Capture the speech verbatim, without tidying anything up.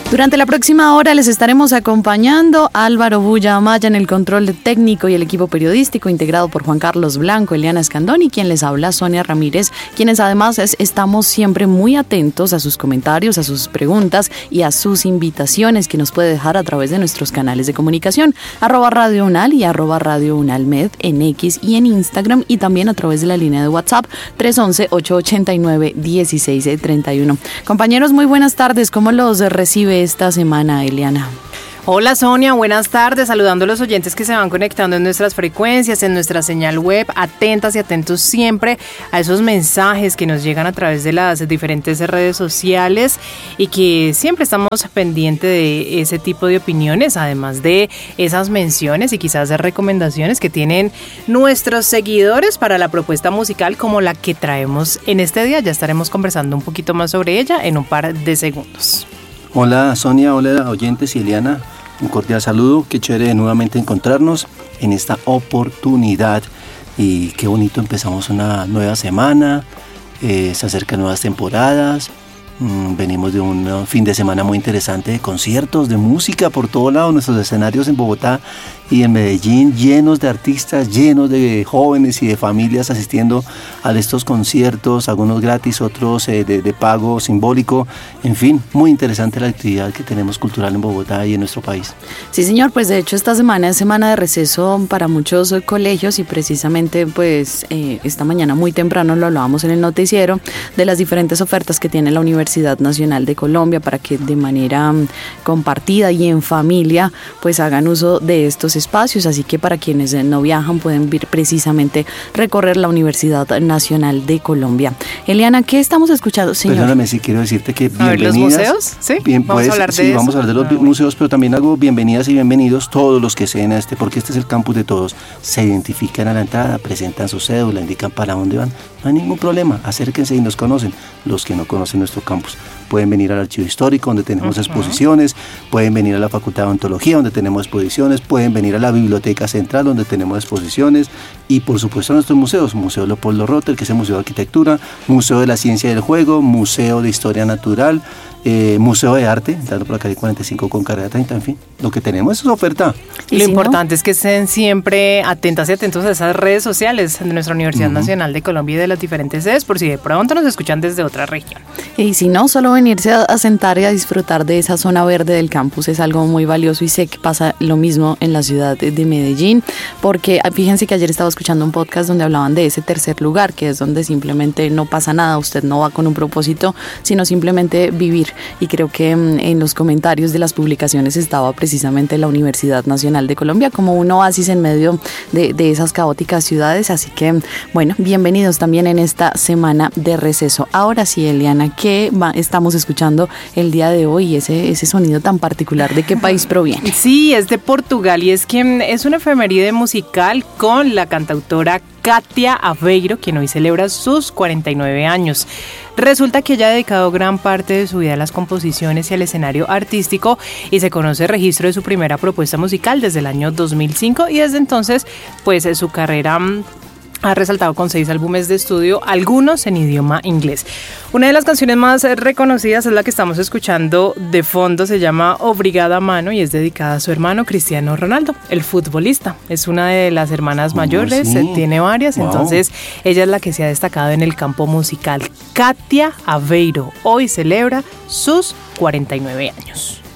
Durante la próxima hora les estaremos acompañando Álvaro Bulla Amaya en el control técnico y el equipo periodístico integrado por Juan Carlos Blanco, Eliana Escandón y quien les habla Sonia Ramírez, quienes además es, estamos siempre muy atentos a sus comentarios, a sus preguntas y a sus invitaciones que nos puede dejar a través de nuestros canales de comunicación, arroba Radio Unal y arroba Radio Unalmed en X y en Instagram y también a través de la línea de WhatsApp tres once, ocho ochenta y nueve, dieciséis treinta y uno. Compañeros, muy buenas tardes. ¿Cómo los recibe esta semana, Eliana? Hola Sonia, buenas tardes, saludando a los oyentes que se van conectando en nuestras frecuencias, en nuestra señal web, atentas y atentos siempre a esos mensajes que nos llegan a través de las diferentes redes sociales y que siempre estamos pendientes de ese tipo de opiniones, además de esas menciones y quizás de recomendaciones que tienen nuestros seguidores para la propuesta musical como la que traemos en este día. Ya estaremos conversando un poquito más sobre ella en un par de segundos. Hola Sonia, hola oyentes y Eliana, un cordial saludo, qué chévere nuevamente encontrarnos en esta oportunidad y qué bonito, empezamos una nueva semana, eh, se acercan nuevas temporadas, mm, venimos de un fin de semana muy interesante de conciertos, de música por todo lado, nuestros escenarios en Bogotá y en Medellín llenos de artistas, llenos de jóvenes y de familias asistiendo a estos conciertos, algunos gratis, otros eh, de, de pago simbólico, en fin, muy interesante la actividad que tenemos cultural en Bogotá y en nuestro país. Sí señor, pues de hecho esta semana es semana de receso para muchos colegios y precisamente pues eh, esta mañana muy temprano lo hablábamos en el noticiero de las diferentes ofertas que tiene la Universidad Nacional de Colombia para que de manera um, compartida y en familia pues hagan uso de estos espacios, así que para quienes no viajan pueden vir precisamente recorrer la Universidad Nacional de Colombia. Eliana, ¿qué estamos escuchando, señor? Perdóname, sí quiero decirte que bienvenidas. A ver, ¿los museos? Sí, bien, vamos pues, a hablar de sí, eso. vamos a hablar de los ah, museos, pero también hago bienvenidas y bienvenidos todos los que sean a este, porque este es el campus de todos. Se identifican a la entrada, presentan su cédula, indican para dónde van. No hay ningún problema, acérquense y nos conocen. Los que no conocen nuestro campus pueden venir al Archivo Histórico, donde tenemos uh-huh. exposiciones, pueden venir a la Facultad de Odontología, donde tenemos exposiciones, pueden venir a la Biblioteca Central, donde tenemos exposiciones, y por supuesto a nuestros museos, Museo Leopoldo Rotter, que es el Museo de Arquitectura, Museo de la Ciencia del Juego, Museo de Historia Natural, eh, Museo de Arte, entrando por la calle cuarenta y cinco con carrera treinta, en fin, lo que tenemos es oferta. Y lo si importante no? es que estén siempre atentas y atentos a esas redes sociales de nuestra Universidad uh-huh. Nacional de Colombia y de las diferentes sedes, por si de pronto nos escuchan desde otra región. Y si no, solo venirse a, a sentar y a disfrutar de esa zona verde del campus es algo muy valioso, y sé que pasa lo mismo en la ciudad de, de Medellín, porque fíjense que ayer estaba escuchando un podcast donde hablaban de ese tercer lugar, que es donde simplemente no pasa nada, usted no va con un propósito, sino simplemente vivir, y creo que en los comentarios de las publicaciones estaba precisamente la Universidad Nacional de Colombia como un oasis en medio de, de esas caóticas ciudades, así que bueno, bienvenidos también en esta semana de receso. Ahora sí, Eliana, ¿qué va, estamos escuchando el día de hoy? Ese, ese sonido tan particular, ¿de qué país proviene? Sí, es de Portugal y es que es una efeméride musical con la cantautora Katia Aveiro, quien hoy celebra sus cuarenta y nueve años. Resulta que ella ha dedicado gran parte de su vida a las composiciones y al escenario artístico, y se conoce el registro de su primera propuesta musical desde el año dos mil cinco, y desde entonces pues su carrera ha resaltado con seis álbumes de estudio, algunos en idioma inglés. Una de las canciones más reconocidas es la que estamos escuchando de fondo, se llama Obrigada Mano y es dedicada a su hermano Cristiano Ronaldo, el futbolista. Es una de las hermanas mayores, sí. tiene varias, wow. entonces ella es la que se ha destacado en el campo musical. Katia Aveiro hoy celebra sus cuarenta y nueve años.